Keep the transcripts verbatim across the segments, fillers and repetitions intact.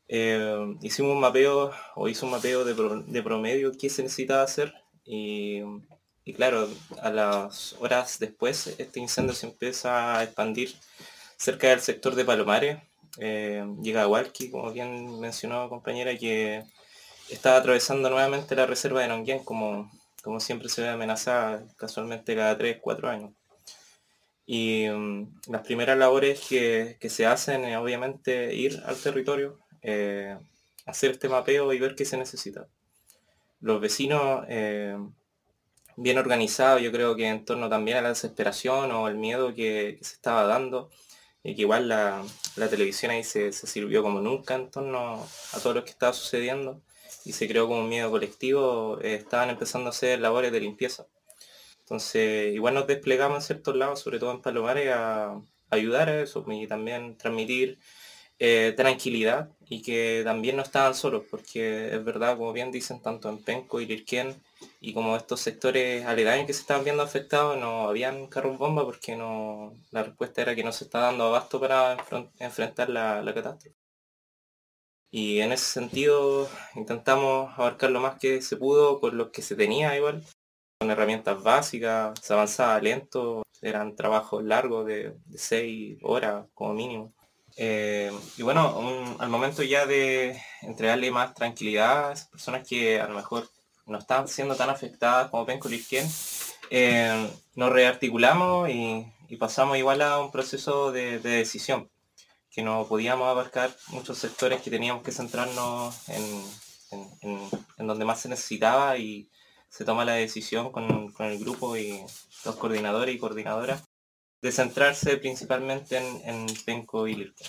Eh, hicimos un mapeo, o hice un mapeo de, pro- de promedio qué se necesitaba hacer y, y claro, a las horas después este incendio se empieza a expandir cerca del sector de Palomares. Eh, llega a Hualqui, como bien mencionó compañera, que está atravesando nuevamente la reserva de Nonguén, como, como siempre se ve amenazada casualmente cada tres cuatro años. Y um, las primeras labores que, que se hacen es obviamente ir al territorio, eh, hacer este mapeo y ver qué se necesita. Los vecinos, eh, bien organizados, yo creo que en torno también a la desesperación o el miedo que, que se estaba dando, y que igual la, la televisión ahí se, se sirvió como nunca en torno a todo lo que estaba sucediendo y se creó como un miedo colectivo, eh, estaban empezando a hacer labores de limpieza. Entonces, igual nos desplegamos en ciertos lados, sobre todo en Palomares, a ayudar a eso y también transmitir eh, tranquilidad y que también no estaban solos, porque es verdad, como bien dicen, tanto en Penco y Lirquén y como estos sectores aledaños que se estaban viendo afectados, no habían carros bomba porque no, la respuesta era que no se está dando abasto para enfren- enfrentar la, la catástrofe. Y en ese sentido intentamos abarcar lo más que se pudo con lo que se tenía igual, con herramientas básicas, se avanzaba lento, eran trabajos largos de, de seis horas como mínimo. Eh, y bueno, un- al momento ya de entregarle más tranquilidad a esas personas que a lo mejor no estaban siendo tan afectadas como Penco Lirquén, eh, nos rearticulamos y, y pasamos igual a un proceso de, de decisión, que no podíamos abarcar muchos sectores, que teníamos que centrarnos en, en, en, en donde más se necesitaba y se toma la decisión con, con el grupo y los coordinadores y coordinadoras de centrarse principalmente en, en Penco y Lirquén.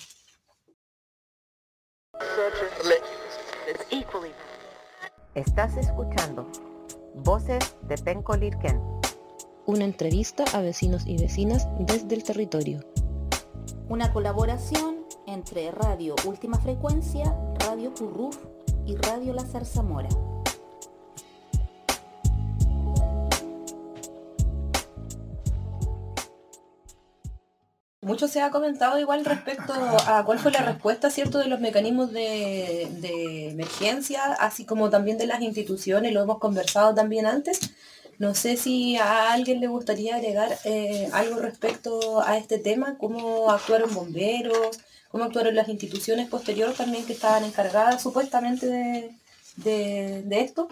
Estás escuchando Voces de Penco Lirquén. Una entrevista a vecinos y vecinas desde el territorio. Una colaboración entre Radio Última Frecuencia, Radio Curruf y Radio La Zarzamora. Mucho se ha comentado igual respecto a cuál fue la respuesta, ¿cierto?, de los mecanismos de, de emergencia, así como también de las instituciones, lo hemos conversado también antes. No sé si a alguien le gustaría agregar eh, algo respecto a este tema, cómo actuaron bomberos, cómo actuaron las instituciones posteriores también que estaban encargadas supuestamente de, de, de esto.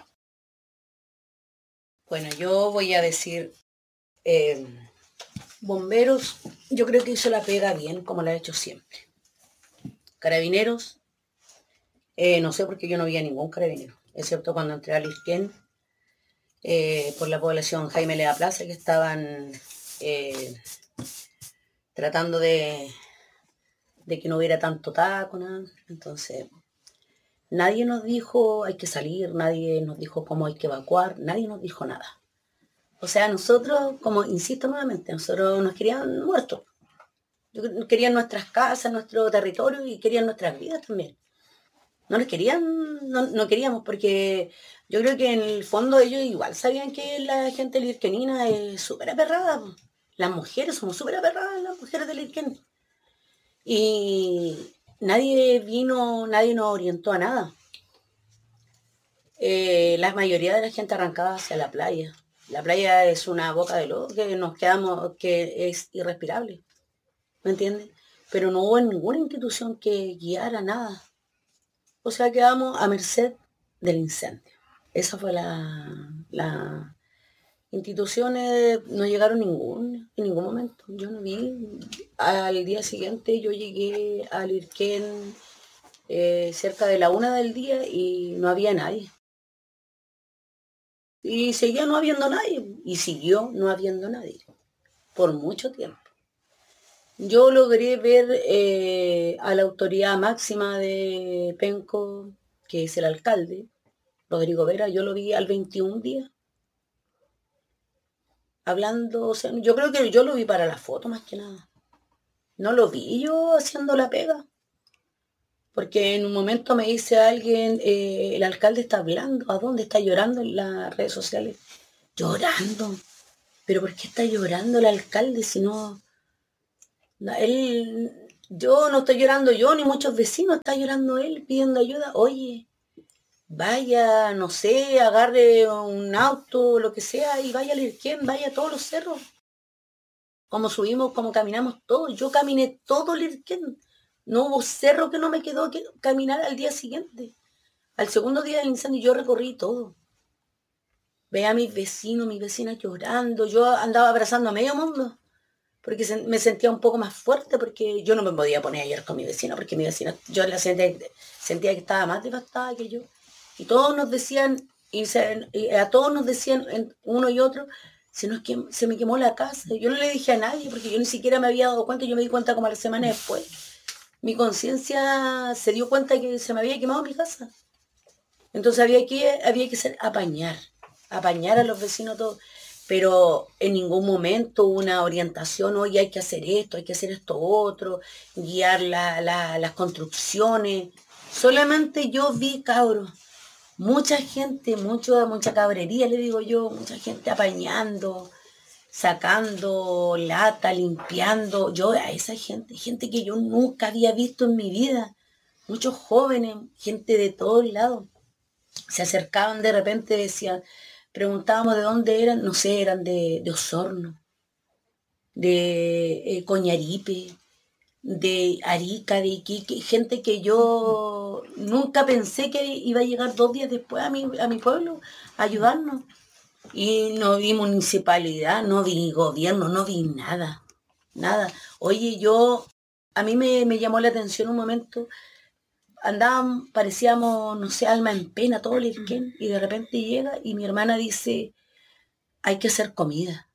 Bueno, yo voy a decir, eh, bomberos, yo creo que hizo la pega bien, como la ha hecho siempre. Carabineros, eh, no sé porque yo no vi a ningún carabinero, excepto cuando entré a Lirquén, eh, por la población Jaime Lea Plaza, que estaban eh, tratando de, de que no hubiera tanto taco, nada. Entonces, nadie nos dijo hay que salir, nadie nos dijo cómo hay que evacuar, nadie nos dijo nada. O sea, nosotros, como insisto nuevamente, nosotros nos querían muertos. Querían nuestras casas, nuestro territorio y querían nuestras vidas también. No les querían, no, no queríamos, porque yo creo que en el fondo ellos igual sabían que la gente lirquenina es súper aperrada. Las mujeres somos súper aperradas, las mujeres de Lirquén. Y nadie vino, nadie nos orientó a nada. Eh, la mayoría de la gente arrancaba hacia la playa. La playa es una boca de lobo que nos quedamos, que es irrespirable, ¿me entiendes? Pero no hubo ninguna institución que guiara nada. O sea, quedamos a merced del incendio. Esa fue la, la instituciones, no llegaron ningún, en ningún momento. Yo no vi. Al día siguiente yo llegué al Lirquén eh, cerca de la una del día y no había nadie. Y seguía no habiendo nadie. Y siguió no habiendo nadie. Por mucho tiempo. Yo logré ver eh, a la autoridad máxima de Penco, que es el alcalde, Rodrigo Vera, yo lo vi al veintiún días, hablando, o sea, yo creo que yo lo vi para la foto más que nada. No lo vi yo haciendo la pega, porque en un momento me dice alguien, eh, el alcalde está hablando, ¿a dónde está llorando en las redes sociales? Llorando, pero ¿por qué está llorando el alcalde si no... Él yo no estoy llorando yo, ni muchos vecinos, está llorando él pidiendo ayuda. Oye, vaya, no sé, agarre un auto, lo que sea, y vaya a Lirquén, vaya a todos los cerros. Como subimos, como caminamos todos. Yo caminé todo Lirquén. No hubo cerro que no me quedó que caminar al día siguiente. Al segundo día del incendio yo recorrí todo. Veía a mis vecinos, mis vecinas llorando. Yo andaba abrazando a medio mundo. Porque se, me sentía un poco más fuerte, porque yo no me podía poner a llorar con mi vecina, porque mi vecina, yo la sentía, sentía que estaba más devastada que yo. Y todos nos decían, y, se, y a todos nos decían, uno y otro, se, nos quemó, se me quemó la casa. Yo no le dije a nadie, porque yo ni siquiera me había dado cuenta, yo me di cuenta como a la semana después. Mi conciencia se dio cuenta que se me había quemado mi casa. Entonces había que, había que ser, apañar, apañar a los vecinos todos. Pero en ningún momento una orientación, oye, hay que hacer esto, hay que hacer esto otro, guiar la, la, las construcciones. Solamente yo vi, cabros, mucha gente, mucho, mucha cabrería, le digo yo, mucha gente apañando, sacando lata, limpiando. Yo a esa gente, gente que yo nunca había visto en mi vida, muchos jóvenes, gente de todos lados, se acercaban de repente, decían, preguntábamos de dónde eran, no sé, eran de, de Osorno, de eh, Coñaripe, de Arica, de Iquique, gente que yo nunca pensé que iba a llegar dos días después a mi, a mi pueblo a ayudarnos. Y no vi municipalidad, no vi gobierno, no vi nada, nada. Oye, yo, a mí me, me llamó la atención un momento, andábamos, parecíamos, no sé, alma en pena, todo el Lirquén, y de repente llega y mi hermana dice, hay que hacer comida.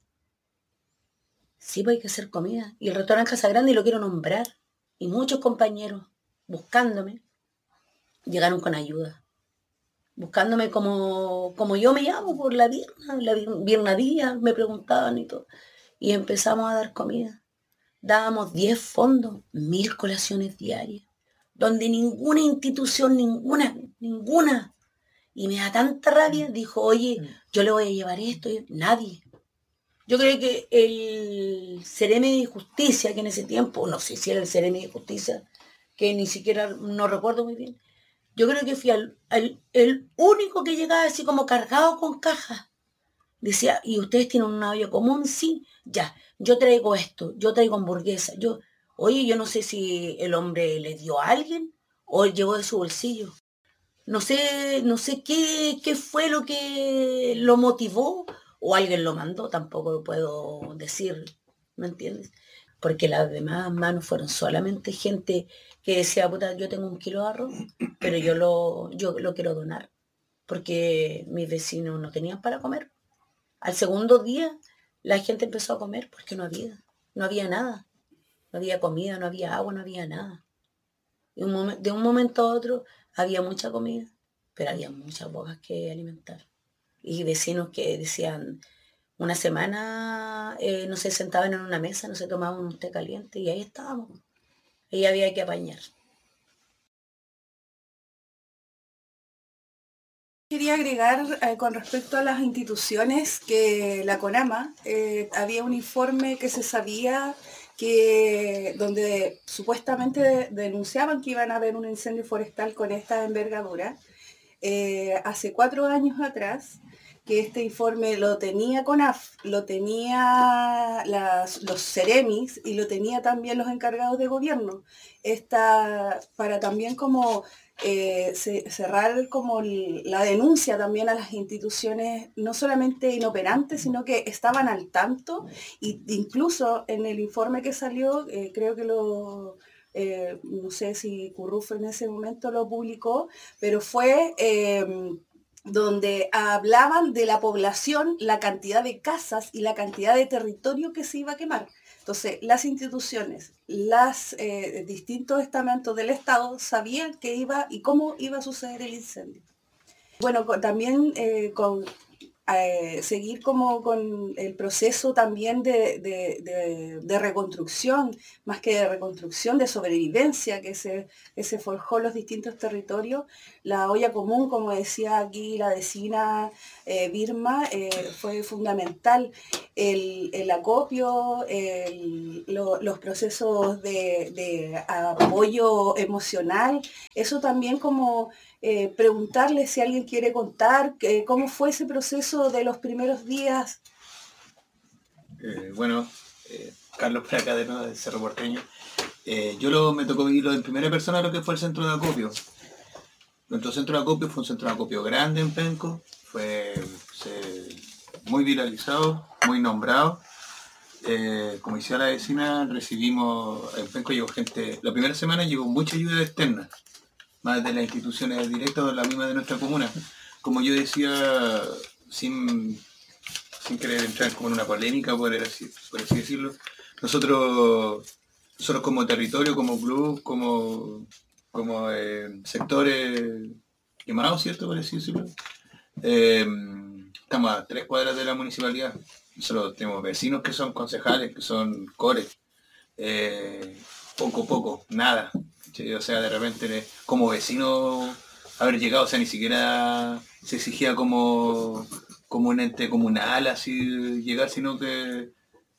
Sí, pues hay que hacer comida. Y el restaurante Casa Grande, y lo quiero nombrar, y muchos compañeros buscándome, llegaron con ayuda. Buscándome como, como yo me llamo, por la Virna, la Virna Díaz, me preguntaban y todo. Y empezamos a dar comida. Dábamos diez fondos, mil colaciones diarias, donde ninguna institución, ninguna, ninguna, y me da tanta rabia, dijo, oye, yo le voy a llevar esto, nadie. Yo creo que el Ceremi de Justicia, que en ese tiempo, no sé si era el Ceremi de Justicia, que ni siquiera, no recuerdo muy bien, yo creo que fui al, al, el único que llegaba así como cargado con cajas. Decía, ¿y ustedes tienen una olla común? Sí, ya, yo traigo esto, yo traigo hamburguesa, yo, oye, yo no sé si el hombre le dio a alguien o llegó de su bolsillo. No sé, no sé qué, qué fue lo que lo motivó o alguien lo mandó, tampoco lo puedo decir, ¿me entiendes? Porque las demás manos fueron solamente gente que decía, puta, yo tengo un kilo de arroz, pero yo lo, yo lo quiero donar, porque mis vecinos no tenían para comer. Al segundo día la gente empezó a comer porque no había, no había nada, no había comida, no había agua, no había nada. Y un momen, de un momento a otro había mucha comida, pero había muchas bocas que alimentar. Y vecinos que decían, una semana eh, no se sentaban en una mesa, no se tomaban un té caliente, y ahí estábamos. Ahí había que apañar. Quería agregar eh, con respecto a las instituciones que la CONAMA, eh, había un informe que se sabía que donde supuestamente denunciaban que iban a haber un incendio forestal con esta envergadura, eh, hace cuatro años atrás, que este informe lo tenía CONAF, lo tenía las, los Ceremis y lo tenía también los encargados de gobierno, esta, para también como eh, cerrar como la denuncia también a las instituciones, no solamente inoperantes, sino que estaban al tanto, e incluso en el informe que salió, eh, creo que lo... Eh, no sé si Curruf en ese momento lo publicó, pero fue eh, donde hablaban de la población, la cantidad de casas y la cantidad de territorio que se iba a quemar. Entonces, las instituciones, los eh, distintos estamentos del Estado sabían qué iba y cómo iba a suceder el incendio. Bueno, con, también eh, con... eh, seguir como con el proceso también de, de, de, de reconstrucción, más que de reconstrucción, de sobrevivencia que se, que se forjó en los distintos territorios. La olla común, como decía aquí la vecina eh, Birma, eh, fue fundamental. El, el acopio, el, lo, los procesos de, de apoyo emocional, eso también como eh, preguntarle si alguien quiere contar eh, cómo fue ese proceso de los primeros días. Eh, bueno, eh, Carlos por acá de nuevo, de Cerro Porteño. Eh, yo lo, me tocó vivirlo en primera persona lo que fue el centro de acopio. Nuestro centro de acopio fue un centro de acopio grande en Penco, fue se, muy viralizado, muy nombrado. Eh, como decía la vecina, recibimos, en Penco llegó gente, la primera semana llegó mucha ayuda externa, más de las instituciones directas o la misma de nuestra comuna. Como yo decía, sin, sin querer entrar como en una polémica, por así, por así decirlo, nosotros, nosotros como territorio, como club, como, como eh, sectores quemados, ¿cierto? Por así decirlo, eh, estamos a tres cuadras de la municipalidad. Nosotros tenemos vecinos que son concejales, que son cores, eh, poco, poco, nada. ¿Sí? O sea, de repente como vecino haber llegado, o sea, ni siquiera se exigía como, como un ente comunal así llegar, sino que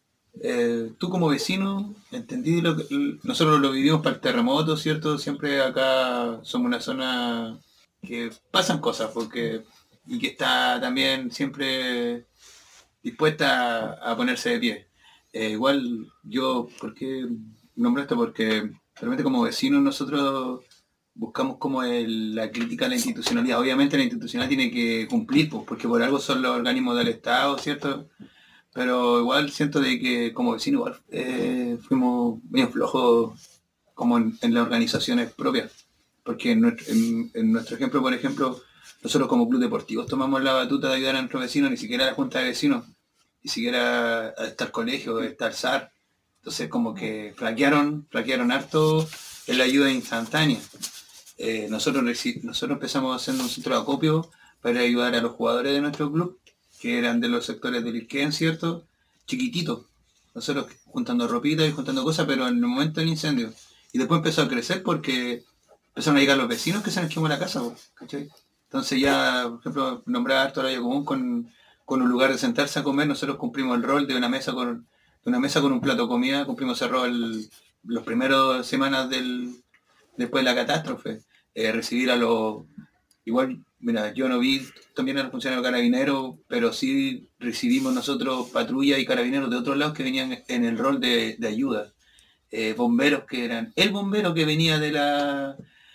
eh, tú como vecino, entendí lo que nosotros lo vivimos para el terremoto, ¿cierto? Siempre acá somos una zona que pasan cosas, porque y que está también siempre dispuesta a, a ponerse de pie. Eh, igual yo, ¿por qué nombro esto? Porque realmente como vecinos nosotros buscamos como el, la crítica a la institucionalidad. Obviamente la institucionalidad tiene que cumplir, pues, porque por algo son los organismos del Estado, ¿cierto? Pero igual siento de que como vecinos igual eh, fuimos bien flojos como en, en las organizaciones propias. Porque en nuestro, en, en nuestro ejemplo, por ejemplo, nosotros como club deportivos tomamos la batuta de ayudar a nuestros vecinos, ni siquiera a la junta de vecinos, ni siquiera está el colegio, está el S A R. Entonces como que flaquearon, flaquearon harto en la ayuda instantánea. Eh, nosotros, nosotros empezamos haciendo un centro de acopio para ayudar a los jugadores de nuestro club, que eran de los sectores del Ilquén, ¿cierto? Chiquititos. Nosotros juntando ropita y juntando cosas, pero en el momento del incendio. Y después empezó a crecer porque empezaron a llegar los vecinos que se les quemó la casa, ¿cachai? Entonces ya, por ejemplo, nombrar harto horario común con, con un lugar de sentarse a comer, nosotros cumplimos el rol de una mesa con, de una mesa con un plato de comida, cumplimos el rol los primeros semanas del, después de la catástrofe, eh, recibir a los, igual, mira, yo no vi también a los funcionarios carabineros, pero sí recibimos nosotros patrullas y carabineros de otros lados que venían en el rol de, de ayuda, eh, bomberos que eran, el bombero que venía de la...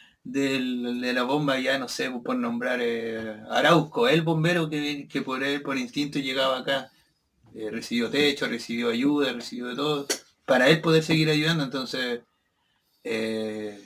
Del, de la bomba, ya no sé, por nombrar eh, Arauco, el bombero que, que por él, por instinto llegaba acá, eh, recibió techo, recibió ayuda, recibió de todo, para él poder seguir ayudando. Entonces eh,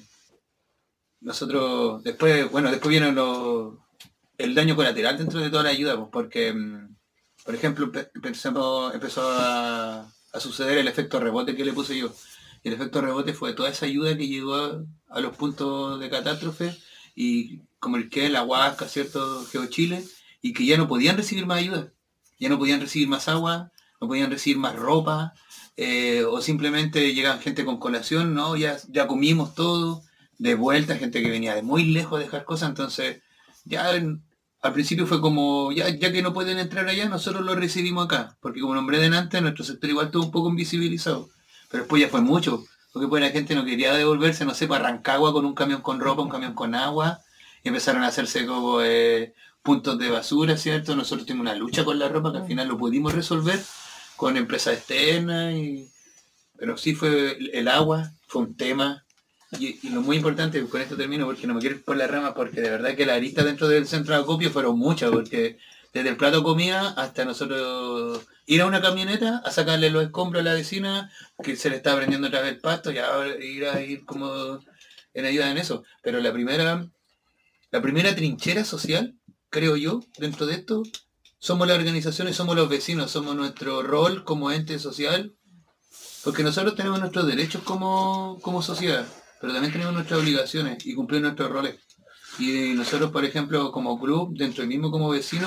nosotros después, bueno, después viene lo, el daño colateral dentro de toda la ayuda, pues, porque por ejemplo empezamos, empezó a, a suceder el efecto rebote que le puse yo. Y el efecto rebote fue toda esa ayuda que llegó a, a los puntos de catástrofe, y como el que la Huasca, ¿cierto? GeoChile, y que ya no podían recibir más ayuda, ya no podían recibir más agua, no podían recibir más ropa, eh, o simplemente llegaban gente con colación, ¿no? Ya, ya comimos todo, de vuelta, gente que venía de muy lejos a dejar cosas, entonces ya en, al principio fue como, ya, ya que no pueden entrar allá, nosotros lo recibimos acá, porque como nombré delante, nuestro sector igual estuvo un poco invisibilizado. Pero después ya fue mucho, porque pues la gente no quería devolverse, no sé, para Rancagua con un camión con ropa, un camión con agua, y empezaron a hacerse como eh, puntos de basura, ¿cierto? Nosotros tuvimos una lucha con la ropa que al final lo pudimos resolver con empresas externas, y... pero sí fue el agua, fue un tema, y, y lo muy importante, con esto termino porque no me quiero ir por la rama, porque de verdad que las aristas dentro del centro de acopio fueron muchas, porque desde el plato de comida hasta nosotros ir a una camioneta a sacarle los escombros a la vecina que se le está prendiendo otra vez el pasto, y ahora ir a ir como en ayuda en eso. Pero la primera, la primera trinchera social, creo yo, dentro de esto, somos las organizaciones, somos los vecinos, somos nuestro rol como ente social, porque nosotros tenemos nuestros derechos como, como sociedad, pero también tenemos nuestras obligaciones y cumplir nuestros roles. Y nosotros, por ejemplo, como club, dentro del mismo como vecinos,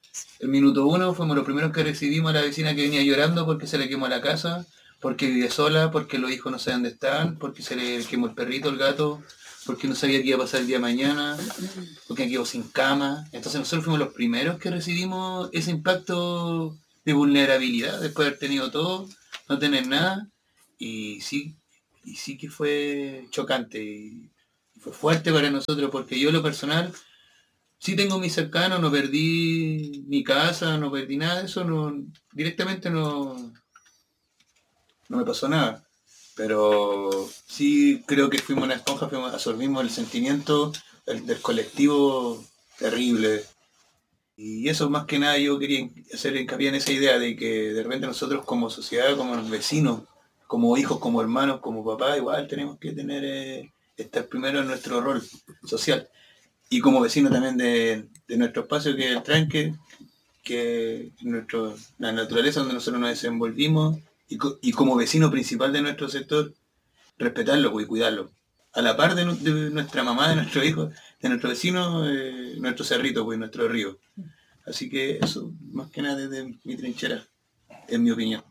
El minuto uno fuimos los primeros que recibimos a la vecina que venía llorando porque se le quemó la casa, porque vive sola, porque los hijos no saben dónde están, porque se le quemó el perrito, el gato, porque no sabía qué iba a pasar el día de mañana, porque quedó sin cama. Entonces nosotros fuimos los primeros que recibimos ese impacto de vulnerabilidad, después de haber tenido todo, no tener nada, y sí, y sí que fue chocante, y fue fuerte para nosotros, porque yo en lo personal, sí tengo mis cercanos, no perdí mi casa, no perdí nada de eso, no, directamente no, no me pasó nada. Pero sí creo que fuimos una esponja, fuimos, absorbimos el sentimiento del, del colectivo terrible. Y eso más que nada yo quería hacer hincapié en esa idea de que de repente nosotros como sociedad, como vecinos, como hijos, como hermanos, como papás, igual tenemos que tener eh, estar primero en nuestro rol social. Y como vecino también de, de nuestro espacio, que es el tranque, que es nuestro, la naturaleza donde nosotros nos desenvolvimos, y, co y como vecino principal de nuestro sector, respetarlo pues, y cuidarlo. A la par de, de nuestra mamá, de nuestro hijo, de nuestro vecino, eh, nuestro cerrito, pues, nuestro río. Así que eso, más que nada desde mi trinchera, en mi opinión.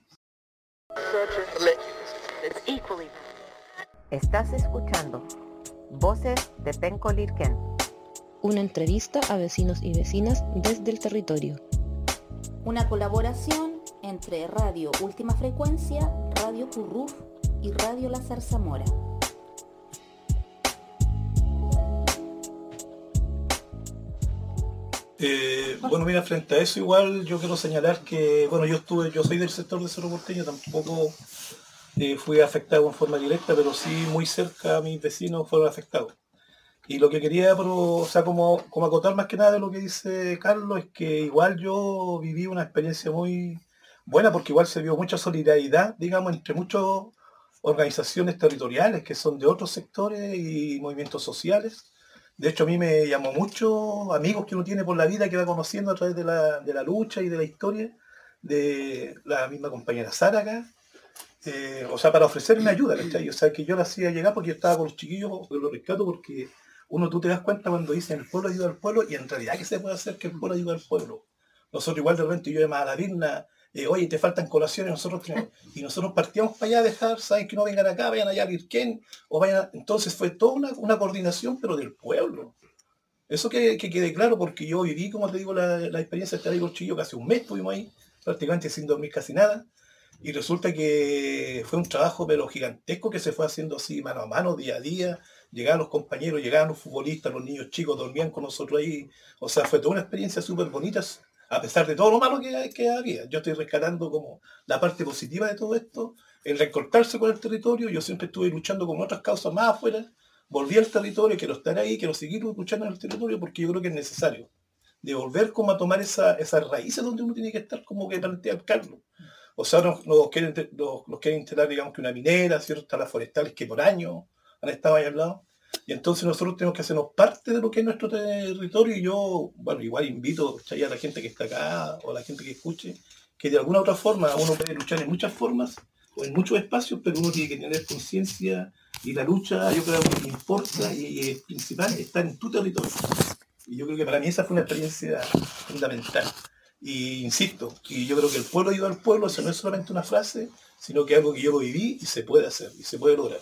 Estás escuchando Voces de Penco Lirquén. Una entrevista a vecinos y vecinas desde el territorio. Una colaboración entre Radio Última Frecuencia, Radio Curruf y Radio La Zarzamora. Eh, bueno, mira, frente a eso igual yo quiero señalar que, bueno, yo estuve, yo soy del sector de Cerro Porteño, tampoco eh, fui afectado en forma directa, pero sí muy cerca a mis vecinos fueron afectados. Y lo que quería, pero, o sea, como, como acotar más que nada de lo que dice Carlos, es que igual yo viví una experiencia muy buena, porque igual se vio mucha solidaridad, digamos, entre muchas organizaciones territoriales que son de otros sectores y movimientos sociales. De hecho, a mí me llamó mucho amigos que uno tiene por la vida, que va conociendo a través de la, de la lucha y de la historia, de la misma compañera Sara acá, eh, o sea, para ofrecerme ayuda, ¿cachai? O sea, que yo la hacía llegar porque yo estaba con los chiquillos, lo rescato porque uno, tú te das cuenta cuando dicen el pueblo ayuda al pueblo, y en realidad, ¿qué se puede hacer que el pueblo ayuda al pueblo? Nosotros igual de repente yo llamaba a la Virna, eh, oye, te faltan colaciones, nosotros tenemos, y nosotros partíamos para allá a dejar, saben que no vengan acá, vayan allá a Lirquén, o vayan, entonces fue toda una, una coordinación, pero del pueblo. Eso que, que quede claro, porque yo viví, como te digo, la, la experiencia de estar ahí con Chillo, casi un mes estuvimos ahí, prácticamente sin dormir casi nada, y resulta que fue un trabajo pero gigantesco que se fue haciendo así mano a mano, día a día. Llegaban los compañeros, llegaban los futbolistas, los niños chicos dormían con nosotros ahí, o sea, fue toda una experiencia súper bonita, a pesar de todo lo malo que, que había. Yo estoy rescatando como la parte positiva de todo esto, el recortarse con el territorio. Yo siempre estuve luchando con otras causas más afuera, volví al territorio, quiero estar ahí, quiero seguir luchando en el territorio porque yo creo que es necesario, de volver como a tomar esa, esas raíces donde uno tiene que estar, como que plantea Carlos. O sea, nos, nos, quieren, nos, nos quieren instalar, digamos, que una minera, ciertas las forestales que por años han estado ahí al lado. Y entonces nosotros tenemos que hacernos parte de lo que es nuestro territorio, y yo, bueno, igual invito a la gente que está acá o a la gente que escuche, que de alguna u otra forma uno puede luchar en muchas formas o en muchos espacios, pero uno tiene que tener conciencia, y la lucha, yo creo que importa y, y es principal, estar en tu territorio. Y yo creo que para mí esa fue una experiencia fundamental. Y insisto, y yo creo que el pueblo ayuda al pueblo, eso no es solamente una frase, sino que es algo que yo lo viví y se puede hacer, y se puede lograr.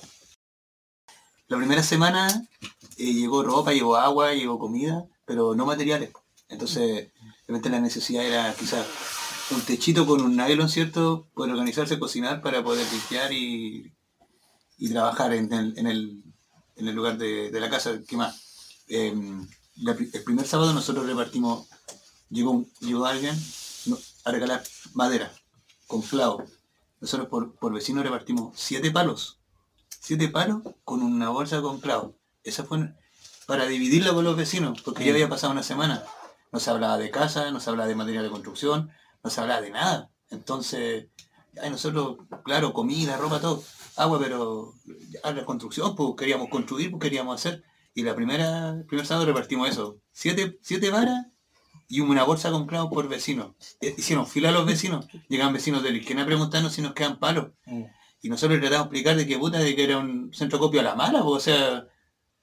La primera semana eh, llegó ropa, llegó agua, llegó comida, pero no materiales. Entonces, realmente la necesidad era quizás un techito con un nylon, ¿cierto? Poder organizarse, cocinar para poder limpiar y, y trabajar en el, en el, en el lugar de, de la casa. ¿Qué más? Eh, la, el primer sábado nosotros repartimos, llegó, llegó alguien no, a regalar madera con clavo. Nosotros por, por vecinos repartimos siete palos. Siete palos con una bolsa con clavos. Esa fue para dividirla con los vecinos, porque ya había pasado una semana. No se hablaba de casa, no se hablaba de material de construcción, no se hablaba de nada. Entonces, ay, nosotros, claro, comida, ropa, todo, agua, pero ya la construcción, pues queríamos construir, pues queríamos hacer. Y la primera, el primer sábado repartimos eso. Siete, siete varas y una bolsa con clavos por vecino. Hicieron fila a los vecinos. Llegaban vecinos de Lirquén a preguntarnos si nos quedan palos. Y nosotros tratamos de explicar de que puta, de que era un centro acopio a la mala, pues, o sea,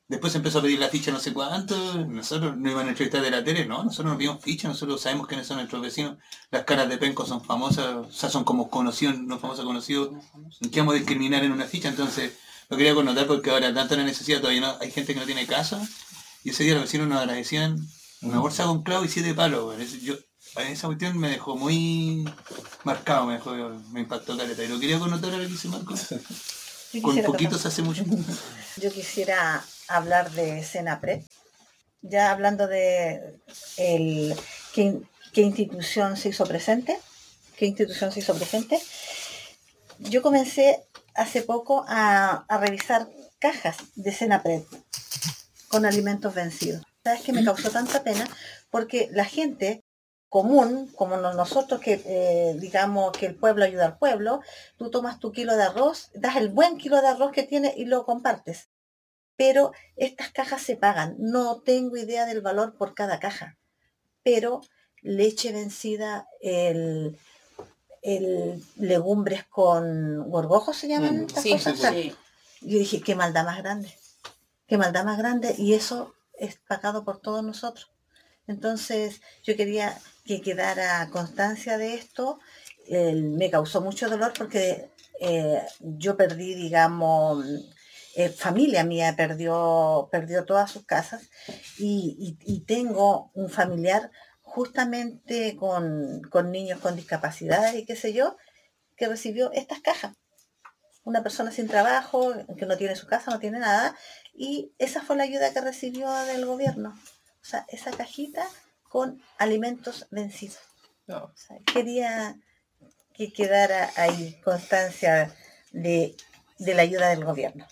Después se empezó a pedir la ficha no sé cuánto, nosotros no iban a entrevistar de la tele, no, nosotros no pedimos ficha, nosotros sabemos quiénes son nuestros vecinos, las caras de penco son famosas, o sea, son como conocidos, no famosos conocidos, ¿qué vamos a discriminar en una ficha? Entonces, lo quería connotar porque ahora tanta la necesidad, todavía no, hay gente que no tiene casa, y ese día los vecinos nos agradecían una bolsa con clavo y siete palos, bueno, ese- yo, esa cuestión me dejó muy marcado, me dejó, me impactó caleta, y lo quería connotar ahora que dice Marco, Yo con quisiera poquito tocar- se hace mucho. Yo quisiera hablar de Senapred, ya hablando de el, qué, qué institución se hizo presente, qué institución se hizo presente. Yo comencé hace poco a, a revisar cajas de Senapred con alimentos vencidos. ¿Sabes qué me causó tanta pena? Porque la gente común, como no- nosotros que eh, digamos que el pueblo ayuda al pueblo, tú tomas tu kilo de arroz, das el buen kilo de arroz que tienes y lo compartes. Pero estas cajas se pagan. No tengo idea del valor por cada caja. Pero leche vencida, el, el legumbres con gorgojos se llaman Mm, estas sí, cosas. sí, O sea, sí. yo dije, qué maldad más grande. Qué maldad más grande. Y eso es pagado por todos nosotros. Entonces, yo quería que quedara constancia de esto. Eh, me causó mucho dolor porque eh, yo perdí, digamos, eh, familia mía perdió, perdió todas sus casas y, y- y tengo un familiar justamente con, con niños con discapacidades y qué sé yo, que recibió estas cajas. Una persona sin trabajo, que no tiene su casa, no tiene nada, y esa fue la ayuda que recibió del gobierno. O sea, esa cajita con alimentos vencidos. No. O sea, quería que quedara ahí constancia de, de la ayuda del gobierno.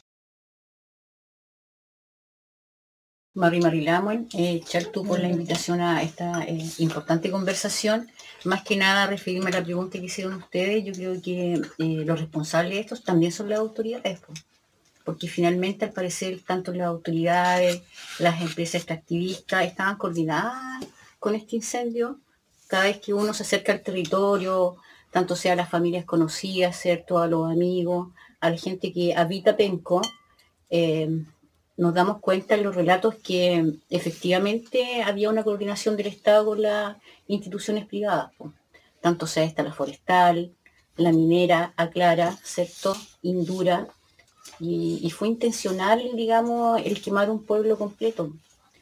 Mari Marilamuen, eh, Chartu, por la invitación a esta eh, importante conversación. Más que nada, referirme a la pregunta que hicieron ustedes, yo creo que eh, los responsables de estos también son las autoridades, po, porque finalmente, al parecer, tanto las autoridades, las empresas extractivistas estaban coordinadas con este incendio. Cada vez que uno se acerca al territorio, tanto sea a las familias conocidas, ¿cierto?, a los amigos, a la gente que habita Penco, eh, nos damos cuenta en los relatos que efectivamente había una coordinación del Estado con las instituciones privadas, po. Tanto sea esta la forestal, la minera, Aclara, ¿cierto?, Indura, y, y fue intencional, digamos, el quemar un pueblo completo.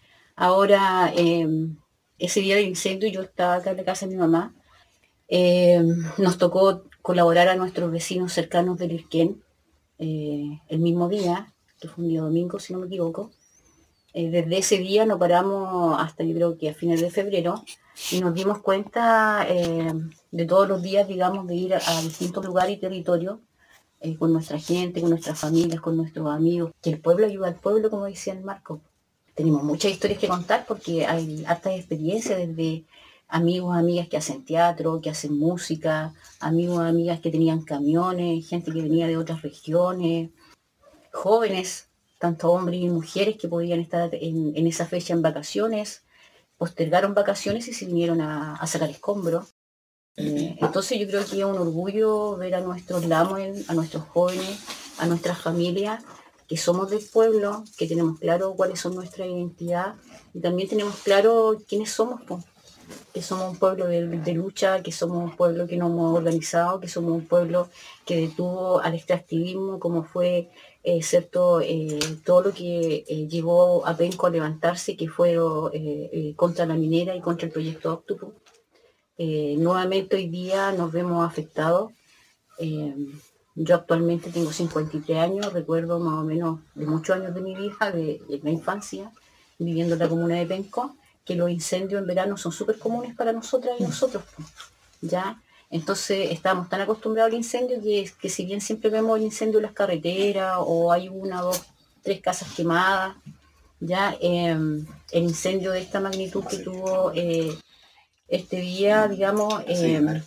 Ahora, eh, ese día del incendio yo estaba acá en la casa de mi mamá, eh, nos tocó colaborar a nuestros vecinos cercanos del Irquén, eh, el mismo día, que fue un día domingo, si no me equivoco. Eh, desde ese día no paramos hasta yo creo que a fines de febrero y nos dimos cuenta eh, de todos los días, digamos, de ir a, a distintos lugares y territorios eh, con nuestra gente, con nuestras familias, con nuestros amigos, que el pueblo ayuda al pueblo, como decía el Marco. Tenemos muchas historias que contar porque hay hartas experiencias desde amigos, amigas que hacen teatro, que hacen música, amigos, amigas que tenían camiones, gente que venía de otras regiones, jóvenes, tanto hombres y mujeres que podían estar en, en esa fecha en vacaciones, postergaron vacaciones y se vinieron a, a sacar escombros. Eh, entonces yo creo que es un orgullo ver a nuestros lamen, a nuestros jóvenes, a nuestras familias, que somos del pueblo, que tenemos claro cuáles son nuestra identidad y también tenemos claro quiénes somos, pues, que somos un pueblo de, de lucha, que somos un pueblo que nos hemos organizado, que somos un pueblo que detuvo al extractivismo, como fue eh, cierto, eh, todo lo que eh, llevó a Penco a levantarse, que fue eh, eh, contra la minera y contra el proyecto Octopus. Eh, nuevamente hoy día nos vemos afectados. Eh, yo actualmente tengo cincuenta y tres años, recuerdo más o menos de muchos años de mi vida, de, de la infancia, viviendo en la comuna de Penco, que los incendios en verano son súper comunes para nosotras y nosotros, ¿ya? Entonces estamos tan acostumbrados al incendio que, que si bien siempre vemos el incendio en las carreteras o hay una, dos, tres casas quemadas, ya eh, el incendio de esta magnitud que tuvo eh, este día, digamos, eh,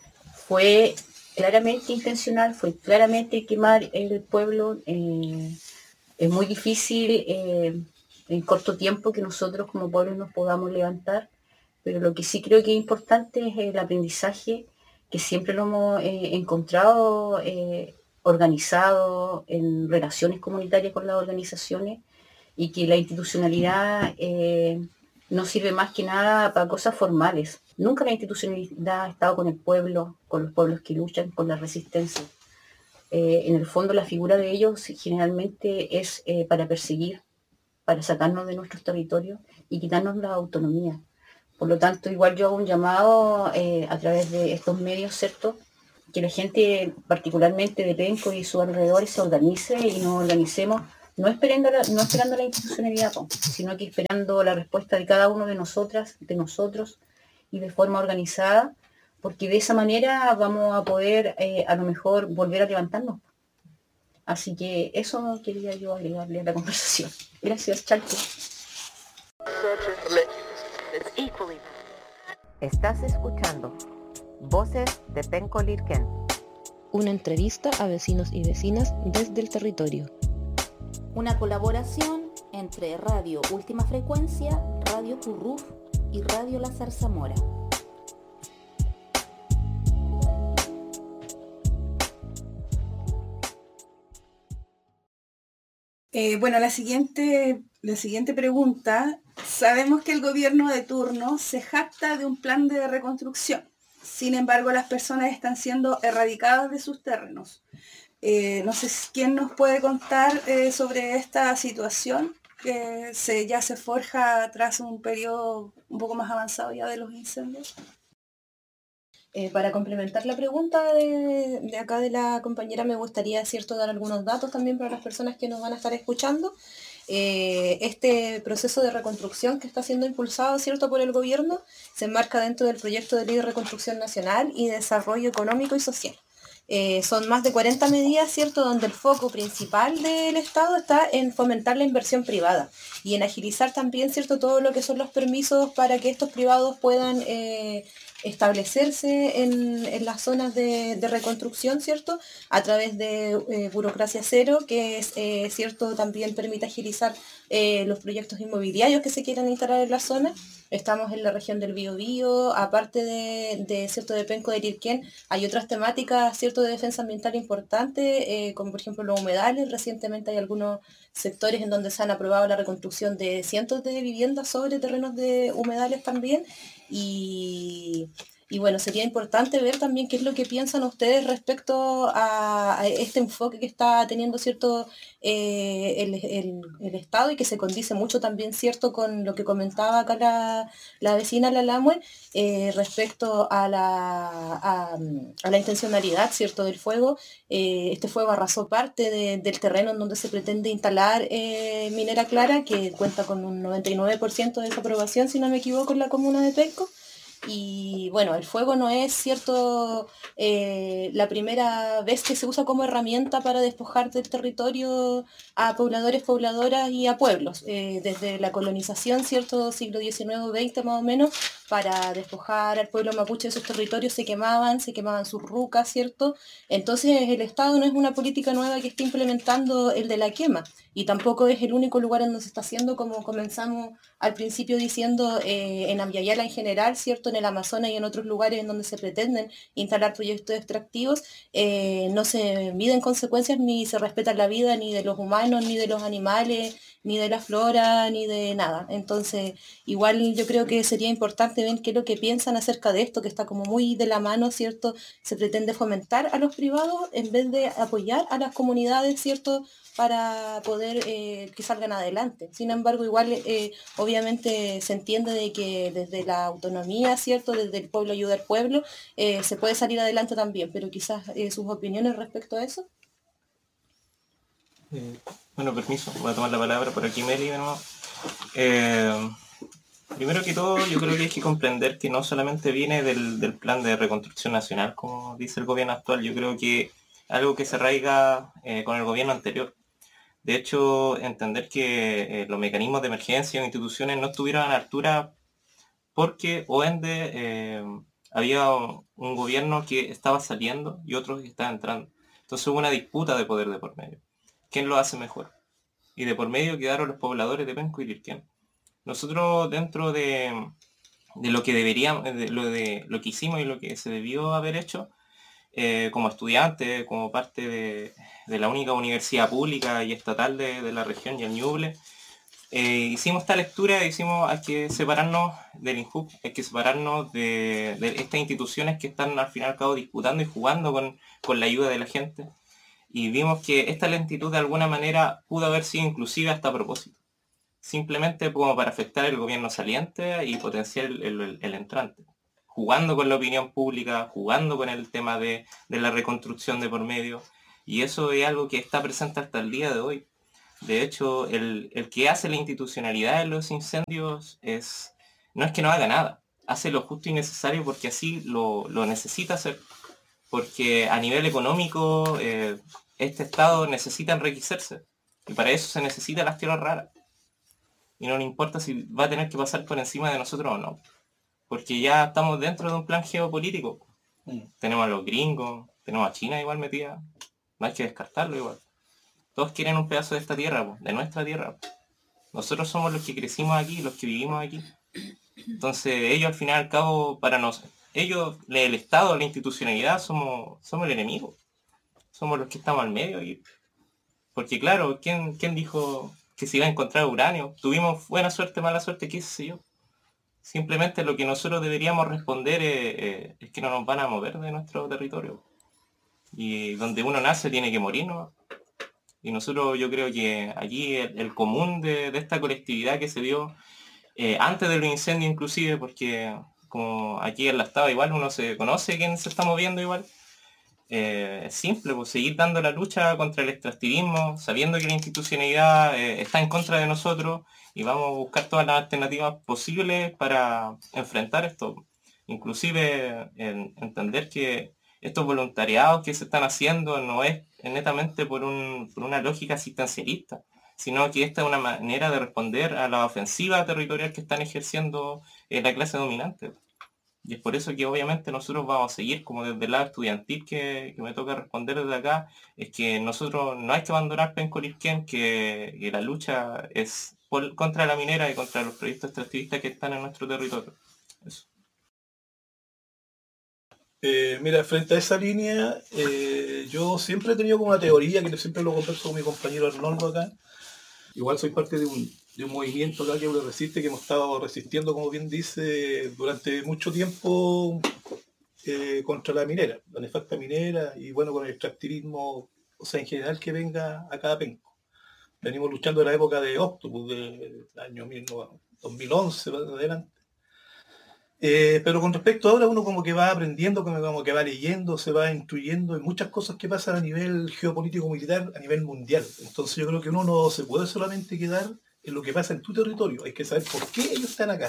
fue claramente intencional, fue claramente quemar el pueblo. Eh, es muy difícil eh, en corto tiempo que nosotros como pueblo nos podamos levantar, pero lo que sí creo que es importante es el aprendizaje, que siempre lo hemos eh, encontrado eh, organizado en relaciones comunitarias con las organizaciones, y que la institucionalidad eh, no sirve más que nada para cosas formales. Nunca la institucionalidad ha estado con el pueblo, con los pueblos que luchan, con la resistencia. Eh, en el fondo la figura de ellos generalmente es eh, para perseguir, para sacarnos de nuestros territorios y quitarnos la autonomía. Por lo tanto, igual yo hago un llamado eh, a través de estos medios, ¿cierto?, que la gente, particularmente de Penco y sus alrededores, se organice y nos organicemos, no esperando la, no esperando la institucionalidad, sino que esperando la respuesta de cada uno de nosotras, de nosotros, y de forma organizada, porque de esa manera vamos a poder eh, a lo mejor volver a levantarnos. Así que eso quería yo agregarle a la conversación. Gracias, Chalco. Estás escuchando Voces de Penco Lirquén. Una entrevista a vecinos y vecinas desde el territorio. Una colaboración entre Radio Última Frecuencia, Radio Curruf y Radio La Zarzamora. Eh, bueno, la siguiente, la siguiente pregunta. Sabemos que el gobierno de turno se jacta de un plan de reconstrucción. Sin embargo, las personas están siendo erradicadas de sus terrenos. Eh, no sé quién nos puede contar eh, sobre esta situación que se, ya se forja tras un periodo un poco más avanzado ya de los incendios. Eh, para complementar la pregunta de, de acá de la compañera, me gustaría, cierto, dar algunos datos también para las personas que nos van a estar escuchando. Eh, este proceso de reconstrucción que está siendo impulsado, cierto, por el gobierno, se enmarca dentro del proyecto de Ley de Reconstrucción Nacional y Desarrollo Económico y Social. Eh, son más de cuarenta medidas, cierto, donde el foco principal del Estado está en fomentar la inversión privada y en agilizar también, cierto, todo lo que son los permisos para que estos privados puedan eh, establecerse en, en las zonas de, de reconstrucción, ¿cierto? A través de eh, burocracia cero, que es, eh, ¿cierto?, también permite agilizar eh, los proyectos inmobiliarios que se quieran instalar en la zona. Estamos en la región del Biobío, aparte de, de, ¿cierto?, de Penco de Lirquén, hay otras temáticas, ¿cierto?, de defensa ambiental importantes, eh, como por ejemplo los humedales. Recientemente hay algunos sectores en donde se han aprobado la reconstrucción de cientos de viviendas sobre terrenos de humedales también. Y, y bueno, sería importante ver también qué es lo que piensan ustedes respecto a, a este enfoque que está teniendo, cierto, eh, el, el, el Estado, y que se condice mucho también, cierto, con lo que comentaba acá la, la vecina Lalamue, eh, respecto a la, a, a la intencionalidad, cierto, del fuego. Eh, este fuego arrasó parte de, del terreno en donde se pretende instalar eh, Minera Clara, que cuenta con un noventa y nueve por ciento de desaprobación, si no me equivoco, en la comuna de Penco. Y bueno, el fuego no es, cierto, eh, la primera vez que se usa como herramienta para despojar del territorio a pobladores, pobladoras y a pueblos. Eh, desde la colonización, cierto, siglo diecinueve o veinte más o menos, para despojar al pueblo mapuche de sus territorios se quemaban, se quemaban sus rucas, ¿cierto? Entonces el Estado no es una política nueva que esté implementando el de la quema, y tampoco es el único lugar en donde se está haciendo, como comenzamos al principio diciendo, eh, en Ambiayala en general, ¿cierto?, en el Amazonas y en otros lugares en donde se pretenden instalar proyectos extractivos, eh, no se miden consecuencias ni se respeta la vida ni de los humanos, ni de los animales, ni de la flora, ni de nada. Entonces, igual yo creo que sería importante ver qué es lo que piensan acerca de esto, que está como muy de la mano, ¿cierto? Se pretende fomentar a los privados en vez de apoyar a las comunidades, ¿cierto?, para poder eh, que salgan adelante. Sin embargo, igual eh, obviamente se entiende de que desde la autonomía, ¿cierto?, desde el pueblo ayuda al pueblo, eh, se puede salir adelante también, pero quizás eh, sus opiniones respecto a eso. Eh, bueno, permiso, voy a tomar la palabra por aquí, Meli, de nuevo. Eh, primero que todo, yo creo que hay que comprender que no solamente viene del, del plan de reconstrucción nacional, como dice el gobierno actual. Yo creo que algo que se arraiga eh, con el gobierno anterior. De hecho, entender que eh, los mecanismos de emergencia o instituciones no estuvieron a la altura porque, o ende, eh, había un, un gobierno que estaba saliendo y otros que estaban entrando. Entonces hubo una disputa de poder de por medio. ¿Quién lo hace mejor? Y de por medio quedaron los pobladores de Penco y Lirquén. Nosotros, dentro de, de lo que deberíamos, de lo, de lo que hicimos y lo que se debió haber hecho, Eh, como estudiante, como parte de, de la única universidad pública y estatal de, de la región y el Ñuble, eh, hicimos esta lectura, hicimos, hay que separarnos del INJUC, hay que separarnos de, de estas instituciones que están al fin y al cabo disputando y jugando con, con la ayuda de la gente. Y vimos que esta lentitud de alguna manera pudo haber sido inclusiva hasta a propósito. Simplemente como para afectar el gobierno saliente y potenciar el, el, el entrante. Jugando con la opinión pública, jugando con el tema de, de la reconstrucción de por medio. Y eso es algo que está presente hasta el día de hoy. De hecho, el, el que hace la institucionalidad en los incendios es no es que no haga nada. Hace lo justo y necesario porque así lo, lo necesita hacer. Porque a nivel económico, eh, este Estado necesita enriquecerse. Y para eso se necesitan las tierras raras. Y no le importa si va a tener que pasar por encima de nosotros o no. Porque ya estamos dentro de un plan geopolítico. Mm. Tenemos a los gringos, tenemos a China igual metida. No hay que descartarlo igual. Todos quieren un pedazo de esta tierra, de nuestra tierra. Nosotros somos los que crecimos aquí, los que vivimos aquí. Entonces ellos al final y al cabo, para nosotros, ellos, el Estado, la institucionalidad, somos, somos el enemigo. Somos los que estamos al medio. Y, porque claro, ¿quién, ¿quién dijo que se iba a encontrar uranio? Tuvimos buena suerte, mala suerte, qué sé yo. Simplemente lo que nosotros deberíamos responder es, es, es que no nos van a mover de nuestro territorio. Y donde uno nace tiene que morir, ¿no? Y nosotros yo creo que aquí el, el común de, de esta colectividad que se dio eh, antes de los incendios inclusive, porque como aquí en la estado igual uno se conoce quién se está moviendo igual, eh, es simple, pues seguir dando la lucha contra el extractivismo, sabiendo que la institucionalidad eh, está en contra de nosotros y vamos a buscar todas las alternativas posibles para enfrentar esto. Inclusive en, entender que estos voluntariados que se están haciendo no es netamente por, un, por una lógica asistencialista, sino que esta es una manera de responder a la ofensiva territorial que están ejerciendo eh, la clase dominante. Y es por eso que obviamente nosotros vamos a seguir, como desde el lado estudiantil que, que me toca responder desde acá, es que nosotros no hay que abandonar Penco-Lirquén, que, que la lucha es por, contra la minera y contra los proyectos extractivistas que están en nuestro territorio. Eso. Eh, mira, frente a esa línea, eh, yo siempre he tenido como una teoría, que siempre lo converso con mi compañero Arnoldo acá. Igual soy parte de un, de un movimiento acá que resiste, que hemos estado resistiendo, como bien dice, durante mucho tiempo eh, contra la minera, la nefasta minera, y bueno, con el extractivismo, o sea, en general que venga acá a Penco. Venimos luchando en la época de Octopus, del año dos mil once, para adelante. Eh, pero con respecto a ahora, uno como que va aprendiendo, como que va leyendo, se va instruyendo en muchas cosas que pasan a nivel geopolítico militar, a nivel mundial. Entonces yo creo que uno no se puede solamente quedar en lo que pasa en tu territorio, hay que saber por qué ellos están acá.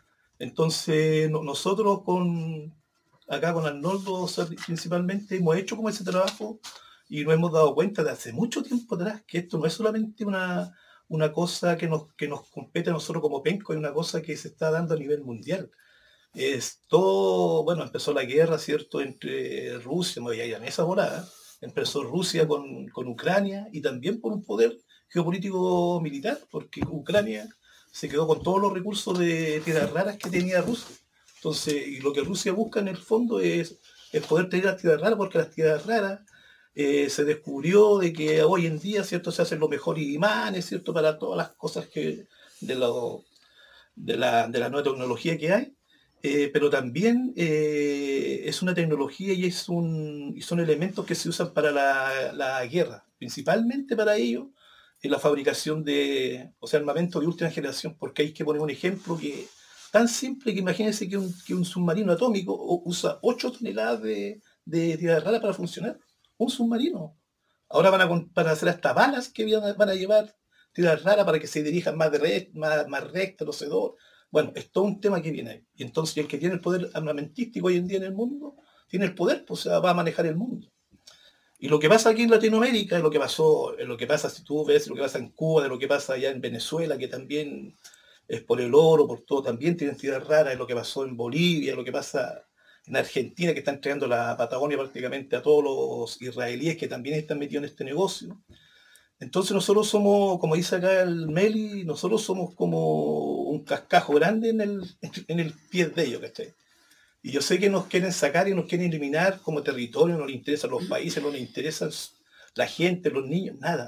Entonces no, nosotros con acá con Arnoldo, o sea, principalmente hemos hecho como ese trabajo y nos hemos dado cuenta de hace mucho tiempo atrás que esto no es solamente una, una cosa que nos, que nos compete a nosotros como Penco, es una cosa que se está dando a nivel mundial. Es todo, bueno, empezó la guerra, ¿cierto?, entre Rusia, me voy a ir a esa volada, empezó Rusia con, con Ucrania y también por un poder geopolítico militar, porque Ucrania se quedó con todos los recursos de tierras raras que tenía Rusia. Entonces, y lo que Rusia busca en el fondo es, es poder tener las tierras raras, porque las tierras raras eh, se descubrió de que hoy en día, ¿cierto?, se hacen los mejores imanes, ¿cierto?, para todas las cosas que de, lo, de, la, de la nueva tecnología que hay. Eh, pero también eh, es una tecnología y, es un, y son elementos que se usan para la, la guerra, principalmente para ello, en la fabricación de, o sea, armamento de última generación, porque hay que poner un ejemplo que tan simple que imagínense que un, que un submarino atómico usa ocho toneladas de, de tierra rara para funcionar, un submarino. Ahora van a, para hacer hasta balas que van a, van a llevar tierra rara para que se dirijan más, de re, más, más recto, no sé, dos. Bueno, es todo un tema que viene ahí. Y entonces el que tiene el poder armamentístico hoy en día en el mundo, tiene el poder, pues o sea, va a manejar el mundo. Y lo que pasa aquí en Latinoamérica, es lo que pasó, es lo que pasa, si tú ves lo que pasa en Cuba, de lo que pasa allá en Venezuela, que también es por el oro, por todo, también tienen tierras raras, es lo que pasó en Bolivia, es lo que pasa en Argentina, que están entregando la Patagonia prácticamente a todos los israelíes que también están metidos en este negocio. Entonces nosotros somos, como dice acá el Meli, nosotros somos como un cascajo grande en el, en el pie de ellos, ¿cachai? Y yo sé que nos quieren sacar y nos quieren eliminar como territorio, no les interesan los países, no les interesan la gente, los niños, nada.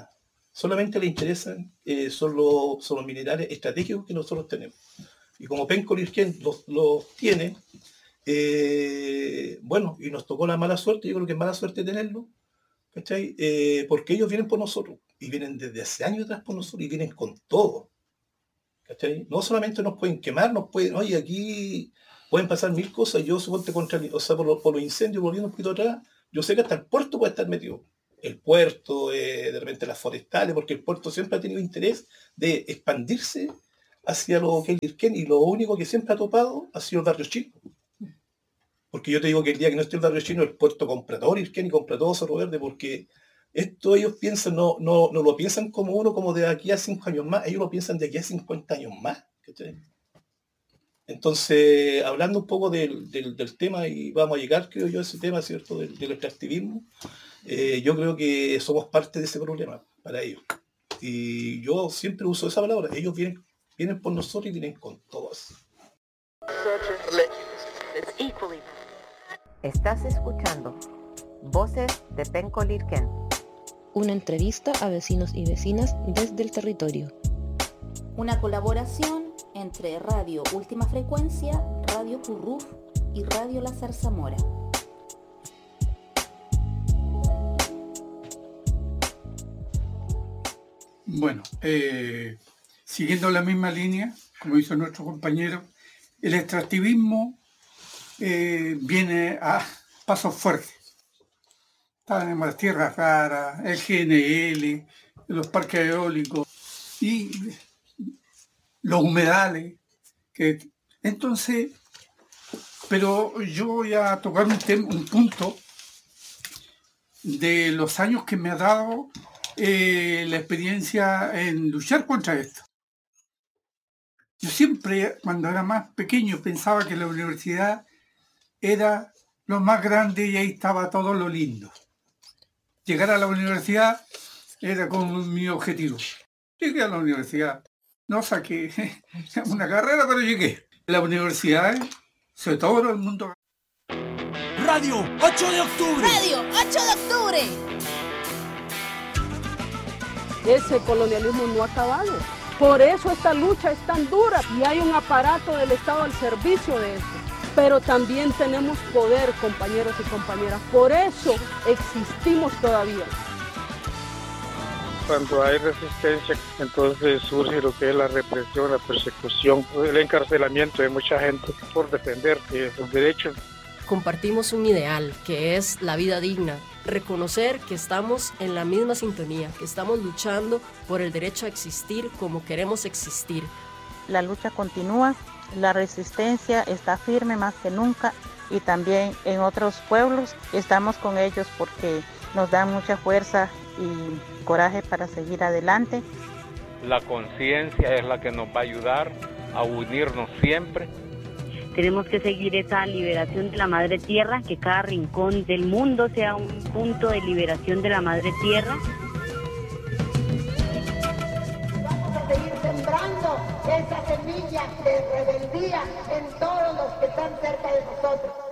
Solamente le interesan eh, son, los, son los minerales estratégicos que nosotros tenemos. Y como Penco Lirquén los, los tiene, eh, bueno, y nos tocó la mala suerte, yo creo que es mala suerte tenerlo, ¿cachai? Eh, porque ellos vienen por nosotros, y vienen desde hace años atrás por nosotros, y vienen con todo, ¿cachai? No solamente nos pueden quemar, nos pueden, oye, aquí pueden pasar mil cosas, yo suponte contra, o sea, por, lo, por los incendios, volviendo un poquito atrás, yo sé que hasta el puerto puede estar metido. El puerto, eh, de repente las forestales, porque el puerto siempre ha tenido interés de expandirse hacia lo que es Lirquén, y lo único que siempre ha topado ha sido el barrio chino. Porque yo te digo que el día que no esté el barrio chino, el puerto compra todo Lirquén y compra todo Cerro Verde, porque esto ellos piensan, no, no, no lo piensan como uno como de aquí a cinco años más, ellos lo piensan de aquí a cincuenta años más. ¿Cachai? Entonces, hablando un poco del, del, del tema, y vamos a llegar, creo yo, a ese tema, ¿cierto?, del, del extractivismo, eh, yo creo que somos parte de ese problema para ellos. Y yo siempre uso esa palabra, ellos vienen, vienen por nosotros y vienen con todos. Estás escuchando Voces de Penco Lirquén. Una entrevista a vecinos y vecinas desde el territorio. Una colaboración entre Radio Última Frecuencia, Radio Curruf y Radio La Zarzamora. Bueno, eh, siguiendo la misma línea, como hizo nuestro compañero, el extractivismo eh, viene a pasos fuertes. Tenemos las tierras raras, el G N L, los parques eólicos y los humedales. Que, entonces, pero yo voy a tocar un, tema, un punto de los años que me ha dado eh, la experiencia en luchar contra esto. Yo siempre, cuando era más pequeño, pensaba que la universidad era lo más grande y ahí estaba todo lo lindo. Llegar a la universidad era como mi objetivo. Llegué a la universidad. No saqué una carrera, pero llegué. La universidad, sobre todo el mundo. Radio ocho de octubre. Radio ocho de octubre. Ese colonialismo no ha acabado. Por eso esta lucha es tan dura y hay un aparato del Estado al servicio de eso. Pero también tenemos poder, compañeros y compañeras. Por eso existimos todavía. Cuando hay resistencia, entonces surge lo que es la represión, la persecución, el encarcelamiento de mucha gente por defender sus derechos. Compartimos un ideal, que es la vida digna. Reconocer que estamos en la misma sintonía, que estamos luchando por el derecho a existir como queremos existir. La lucha continúa, la resistencia está firme más que nunca, y también en otros pueblos estamos con ellos porque nos dan mucha fuerza y coraje para seguir adelante. La conciencia es la que nos va a ayudar a unirnos siempre. Tenemos que seguir esa liberación de la madre tierra, que cada rincón del mundo sea un punto de liberación de la madre tierra. Vamos a seguir sembrando esa semilla de rebeldía en todos los que están cerca de nosotros.